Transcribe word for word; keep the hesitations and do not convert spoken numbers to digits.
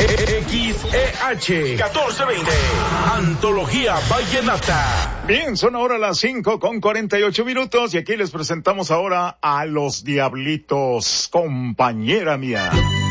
X E H catorce veinte, Antología Vallenata. Bien, son ahora las cinco con cuarenta y ocho minutos y aquí les presentamos ahora a los Diablitos, compañera mía.